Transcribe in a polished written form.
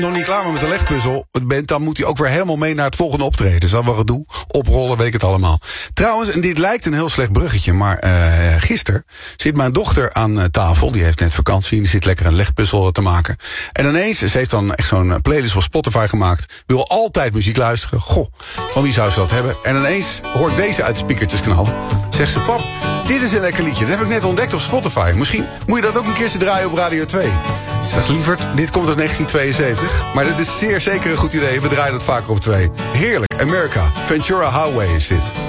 nog niet klaar met de legpuzzel bent, dan moet hij ook weer helemaal mee naar het volgende optreden. Dus dat wel gedoe, oprollen, weet ik het allemaal. Trouwens, en dit lijkt een heel slecht bruggetje, maar gisteren zit mijn dochter aan tafel. Die heeft net vakantie en die zit lekker een legpuzzel te maken. En ineens, ze heeft dan echt zo'n playlist van Spotify gemaakt. Wil altijd muziek luisteren. Goh, van wie zou ze dat hebben? En ineens hoor ik deze uit de speakertjes knallen. Zegt ze, pap, dit is een lekker liedje. Dat heb ik net ontdekt op Spotify. Misschien moet je dat ook een keertje draaien op Radio 2. Ik zeg, lieverd, dit komt uit 1972. Maar dit is zeer zeker een goed idee. We draaien het vaker op 2. Heerlijk, America. Ventura Highway is dit.